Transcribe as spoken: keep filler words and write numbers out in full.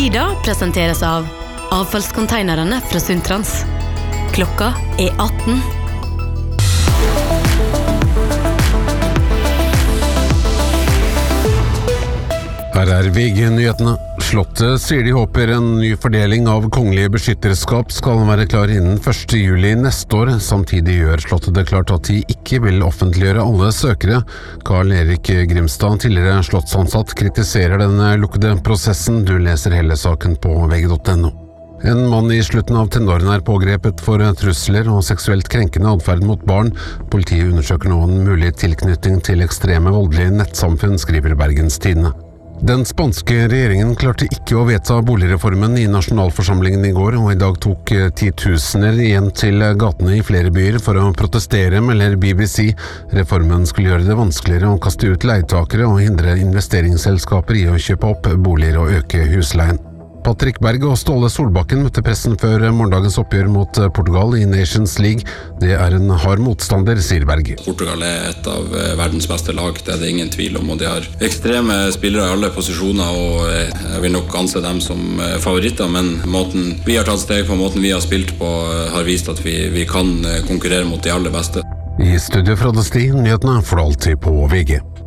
Sida presenteres av avfallskonteinerne fra Sundtrans. Klokka er atten. Her er V G-nyhetene. Slottet sier de håper en ny fordeling av kongelige beskytterskap skal være klar innen første juli neste år. Samtidig gjør Slottet det klart at de ikke vil offentliggjøre alle søkere. Karl Erik Grimstad, tidligere slottsansatt, kritiserer den lukkede prosessen. Du leser hele saken på V G punktum no. En mann i slutten av tenårene er pågrepet for trusler og seksuelt krenkende adferd mot barn. Politiet undersøker nå en mulig tilknytning til ekstreme voldelige nettsamfunn, skriver Bergens Tidende. Den spanske regjeringen klarte ikke å vedta boligreformen i nasjonalforsamlingen i går, og i dag tok titusener igjen til gatene i flere byer for å protestere, melder B B C. Reformen skulle gjøre det vanskeligere å kaste ut leietakere og hindre investeringsselskaper i å kjøpe opp boliger og øke husleien. Patrick Berg og Ståle Solbakken møtte pressen før morgendagens oppgjør mot Portugal i Nations League. Det er en hard motstander, sier Berg. Portugal er et av verdens beste lag, det er det ingen tvil om, og de har ekstreme spillere i alle posisjoner, og jeg vil nok anse dem som favoritter, men måten vi har tatt steg på, måten vi har spilt på, har vist at vi, vi kan konkurrere mot de aller beste. I studio fra Desti, nyhetene for alltid på V G.